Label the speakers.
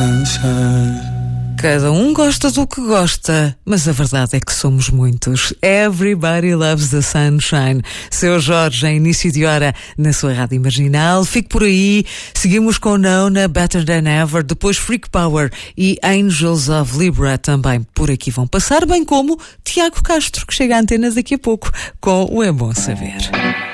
Speaker 1: sunshine.
Speaker 2: Cada um gosta do que gosta, mas a verdade é que somos muitos. Everybody loves the sunshine. Seu Jorge, em início de hora, na sua rádio marginal. Fique por aí. Seguimos com Nona, Better Than Ever, depois Freak Power e Angels of Libra também por aqui vão passar, bem como Tiago Castro, que chega à antena daqui a pouco com o É Bom Saber.